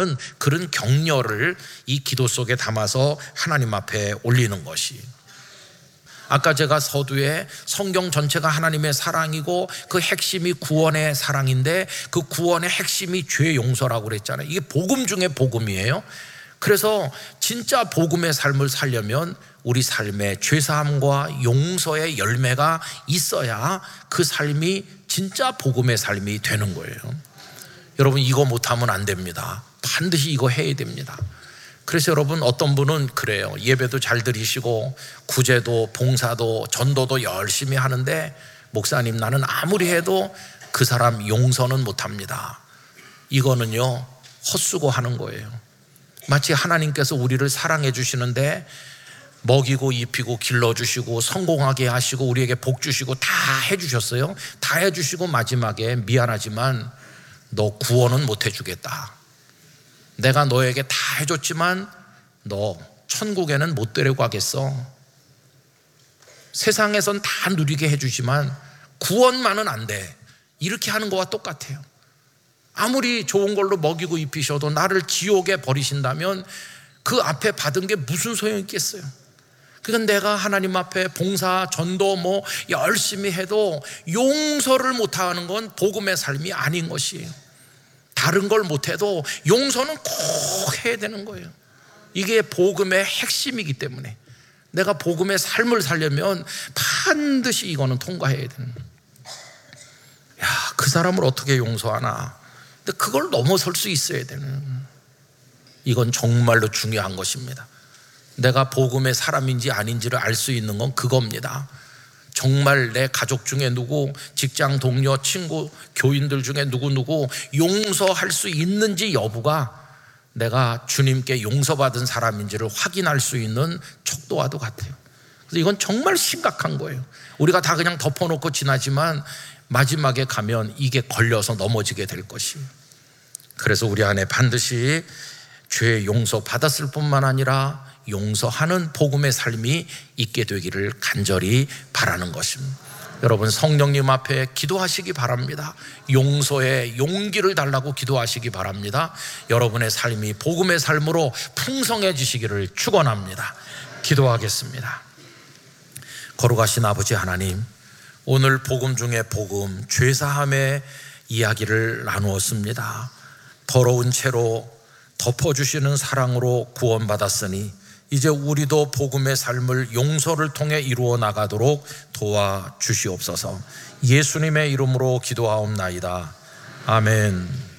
하는 그런 격려를 이 기도 속에 담아서 하나님 앞에 올리는 것이, 아까 제가 서두에 성경 전체가 하나님의 사랑이고 그 핵심이 구원의 사랑인데 그 구원의 핵심이 죄 용서라고 그랬잖아요. 이게 복음 중에 복음이에요. 그래서 진짜 복음의 삶을 살려면 우리 삶에 죄사함과 용서의 열매가 있어야 그 삶이 진짜 복음의 삶이 되는 거예요. 여러분, 이거 못하면 안 됩니다. 반드시 이거 해야 됩니다. 그래서 여러분, 어떤 분은 그래요. 예배도 잘 드리시고 구제도 봉사도 전도도 열심히 하는데, 목사님 나는 아무리 해도 그 사람 용서는 못합니다. 이거는요 헛수고하는 거예요. 마치 하나님께서 우리를 사랑해 주시는데 먹이고 입히고 길러주시고 성공하게 하시고 우리에게 복 주시고 다 해주셨어요. 다 해주시고 마지막에 미안하지만 너 구원은 못 해주겠다. 내가 너에게 다 해줬지만 너 천국에는 못 데려가겠어. 세상에선 다 누리게 해주지만 구원만은 안 돼. 이렇게 하는 거와 똑같아요. 아무리 좋은 걸로 먹이고 입히셔도 나를 지옥에 버리신다면 그 앞에 받은 게 무슨 소용이 있겠어요. 그러니까 내가 하나님 앞에 봉사, 전도 뭐 열심히 해도 용서를 못하는 건 복음의 삶이 아닌 것이에요. 다른 걸 못해도 용서는 꼭 해야 되는 거예요. 이게 복음의 핵심이기 때문에 내가 복음의 삶을 살려면 반드시 이거는 통과해야 되는 거예요. 야, 그 사람을 어떻게 용서하나? 근데 그걸 넘어설 수 있어야 되는, 이건 정말로 중요한 것입니다. 내가 복음의 사람인지 아닌지를 알 수 있는 건 그겁니다. 정말 내 가족 중에 누구, 직장 동료, 친구, 교인들 중에 누구 용서할 수 있는지 여부가 내가 주님께 용서받은 사람인지를 확인할 수 있는 척도와도 같아요. 그래서 이건 정말 심각한 거예요. 우리가 다 그냥 덮어놓고 지나지만 마지막에 가면 이게 걸려서 넘어지게 될 것이에요. 그래서 우리 안에 반드시 죄 용서 받았을 뿐만 아니라 용서하는 복음의 삶이 있게 되기를 간절히 바라는 것입니다. 여러분, 성령님 앞에 기도하시기 바랍니다. 용서의 용기를 달라고 기도하시기 바랍니다. 여러분의 삶이 복음의 삶으로 풍성해지시기를 축원합니다. 기도하겠습니다. 거룩하신 아버지 하나님, 오늘 복음 중에 복음, 죄사함의 이야기를 나누었습니다. 더러운 채로 덮어주시는 사랑으로 구원받았으니 이제 우리도 복음의 삶을 용서를 통해 이루어 나가도록 도와주시옵소서. 예수님의 이름으로 기도하옵나이다. 아멘.